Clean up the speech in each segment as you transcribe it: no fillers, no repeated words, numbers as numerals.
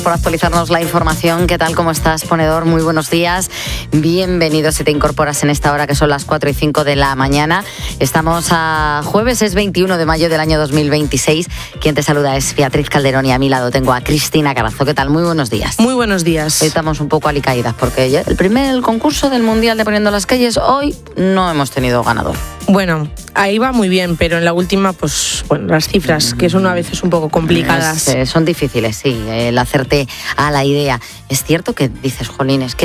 Por actualizarnos la información. ¿Qué tal? ¿Cómo estás, ponedor? Muy buenos días. Bienvenido si te incorporas en esta hora, que son las 4:05 de la mañana. Estamos a jueves, es 21 de mayo del año 2026. Quien te saluda es Beatriz Calderón y a mi lado tengo a Cristina Carazo. ¿Qué tal? Muy buenos días. Muy buenos días. Hoy estamos un poco alicaídas porque el concurso del Mundial de Poniendo las Calles, hoy no hemos tenido ganador. Bueno, ahí va muy bien, pero en la última, pues bueno, las cifras, que son a veces un poco complicadas. Son difíciles, sí, el hacerte a la idea. Es cierto que dices, jolín, es que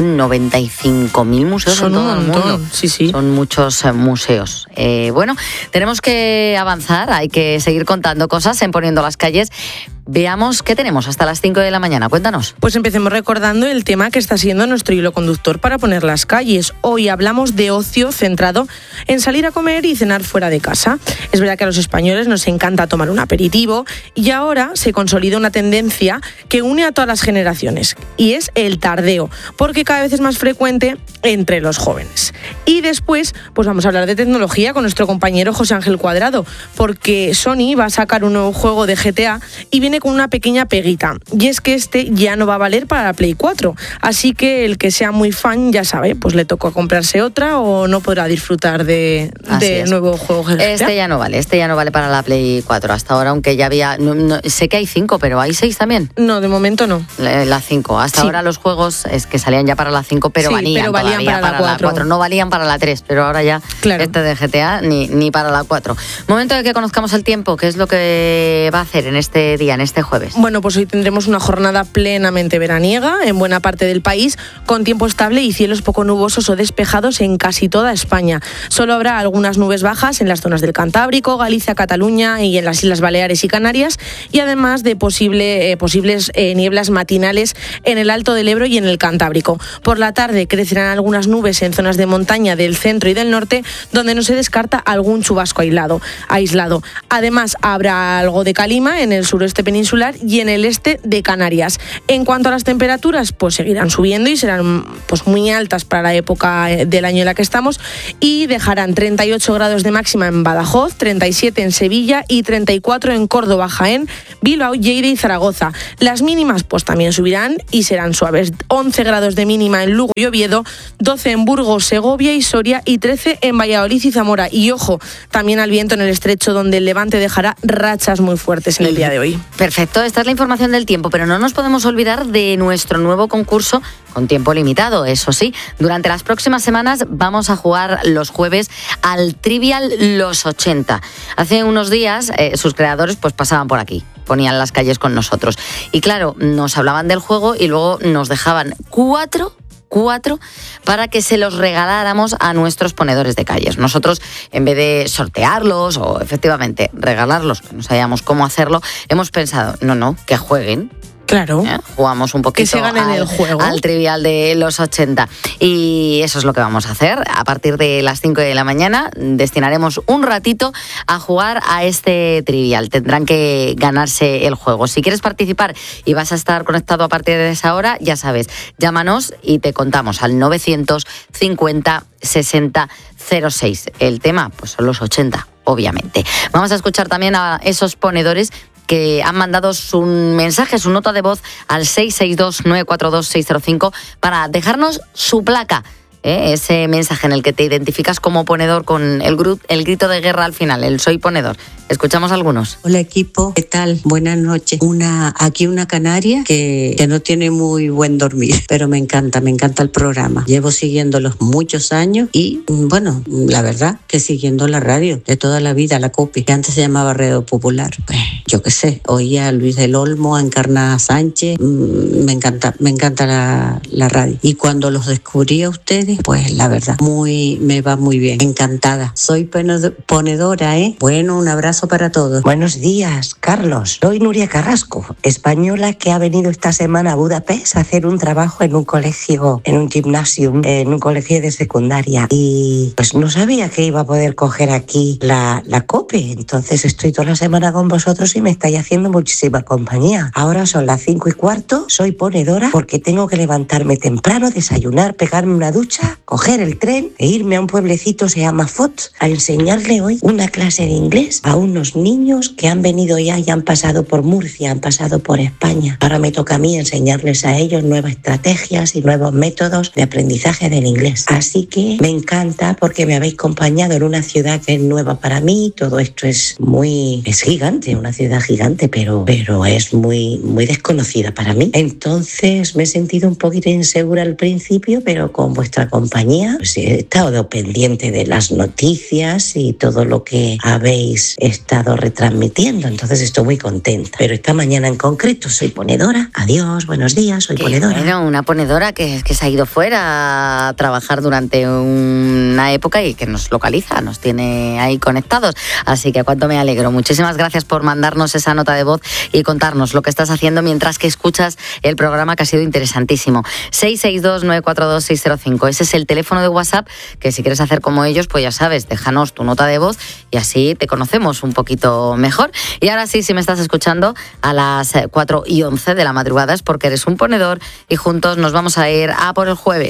95.000 museos son en todo un el montón, mundo. sí. Son muchos museos. Bueno, tenemos que avanzar, hay que seguir contando cosas en Poniendo las Calles. Veamos qué tenemos hasta las 5 de la mañana. Cuéntanos. Pues empecemos recordando el tema que está siendo nuestro hilo conductor para poner las calles. Hoy hablamos de ocio centrado en salir a comer y cenar fuera de casa. Es verdad que a los españoles nos encanta tomar un aperitivo y ahora se consolida una tendencia que une a todas las generaciones y es el tardeo, porque cada vez es más frecuente entre los jóvenes. Y después, pues vamos a hablar de tecnología con nuestro compañero José Ángel Cuadrado, porque Sony va a sacar un nuevo juego de GTA y viene con una pequeña peguita, y es que este ya no va a valer para la Play 4, así que el que sea muy fan ya sabe, pues le tocó comprarse otra o no podrá disfrutar de nuevo juego GTA. Este ya no vale para la Play 4 hasta ahora, aunque ya había, sé que hay 5, pero ¿hay 6 también? No, de momento no. La 5, hasta ahora los juegos es que salían ya para la 5, pero valían para la 4, no valían para la 3, pero ahora ya este de GTA ni para la 4. Momento de que conozcamos el tiempo, ¿qué es lo que va a hacer en este día, en este jueves? Bueno, pues hoy tendremos una jornada plenamente veraniega en buena parte del país, con tiempo estable y cielos poco nubosos o despejados en casi toda España. Solo habrá algunas nubes bajas en las zonas del Cantábrico, Galicia, Cataluña y en las Islas Baleares y Canarias, y además de posibles nieblas matinales en el Alto del Ebro y en el Cantábrico. Por la tarde crecerán algunas nubes en zonas de montaña del centro y del norte, donde no se descarta algún chubasco aislado. Además, habrá algo de calima en el suroeste peninsular y en el este de Canarias. En cuanto a las temperaturas, pues seguirán subiendo y serán pues muy altas para la época del año en la que estamos, y dejarán 38 grados de máxima en Badajoz, 37 en Sevilla y 34 en Córdoba, Jaén, Bilbao, Lleida y Zaragoza. Las mínimas pues también subirán y serán suaves. 11 grados de mínima en Lugo y Oviedo, 12 en Burgos, Segovia y Soria y 13 en Valladolid y Zamora. Y ojo, también al viento en el estrecho, donde el levante dejará rachas muy fuertes en el día de hoy. Perfecto, esta es la información del tiempo, pero no nos podemos olvidar de nuestro nuevo concurso con tiempo limitado, eso sí. Durante las próximas semanas vamos a jugar los jueves al Trivial Los 80. Hace unos días sus creadores pues pasaban por aquí, ponían las calles con nosotros. Y claro, nos hablaban del juego y luego nos dejaban cuatro para que se los regaláramos a nuestros ponedores de calles. Nosotros, en vez de sortearlos o efectivamente regalarlos, que no sabíamos cómo hacerlo, hemos pensado, que jueguen. Claro. Jugamos un poquito que se ganen el juego al Trivial de los 80. Y eso es lo que vamos a hacer. A partir de las 5 de la mañana destinaremos un ratito a jugar a este Trivial. Tendrán que ganarse el juego. Si quieres participar y vas a estar conectado a partir de esa hora, ya sabes, llámanos y te contamos al 950 60 06. El tema pues son los 80, obviamente. Vamos a escuchar también a esos ponedores que han mandado su mensaje, su nota de voz al 662-942-605 para dejarnos su placa. Ese mensaje en el que te identificas como ponedor con el grito de guerra al final, el soy ponedor. Escuchamos algunos. Hola equipo, ¿qué tal? Buenas noches. Aquí una canaria que no tiene muy buen dormir, pero me encanta el programa. Llevo siguiéndolos muchos años y bueno, la verdad que siguiendo la radio de toda la vida, la COPE, que antes se llamaba Radio Popular. Pues yo qué sé, oía a Luis del Olmo, a Encarna Sánchez, me encanta la radio. Y cuando los descubrí a ustedes, pues la verdad, me va muy bien, encantada. Soy ponedora, Bueno, un abrazo para todos. Buenos días, Carlos. Soy Nuria Carrasco, española que ha venido esta semana a Budapest a hacer un trabajo en un colegio, en un gymnasium, en un colegio de secundaria. Y pues no sabía que iba a poder coger aquí la COPE. Entonces estoy toda la semana con vosotros y me estáis haciendo muchísima compañía. Ahora son las 5:15, soy ponedora porque tengo que levantarme temprano, desayunar, pegarme una ducha, coger el tren e irme a un pueblecito, se llama Foz, a enseñarle hoy una clase de inglés a un unos niños que han venido ya y han pasado por Murcia, han pasado por España. Ahora me toca a mí enseñarles a ellos nuevas estrategias y nuevos métodos de aprendizaje del inglés. Así que me encanta porque me habéis acompañado en una ciudad que es nueva para mí. Todo esto es gigante, una ciudad gigante, pero es muy desconocida para mí. Entonces me he sentido un poquito insegura al principio, pero con vuestra compañía pues he estado pendiente de las noticias y todo lo que habéis estado retransmitiendo. Entonces estoy muy contenta. Pero esta mañana en concreto soy ponedora. Adiós, buenos días, soy ponedora. Bueno, una ponedora que se ha ido fuera a trabajar durante una época y que nos localiza, nos tiene ahí conectados. Así que cuánto me alegro. Muchísimas gracias por mandarnos esa nota de voz y contarnos lo que estás haciendo mientras que escuchas el programa, que ha sido interesantísimo. 662-942-605. Ese es el teléfono de WhatsApp, que si quieres hacer como ellos, pues ya sabes, déjanos tu nota de voz y así te conocemos un poquito mejor. Y ahora sí, si me estás escuchando a las 4:11 de la madrugada es porque eres un ponedor y juntos nos vamos a ir a por el jueves.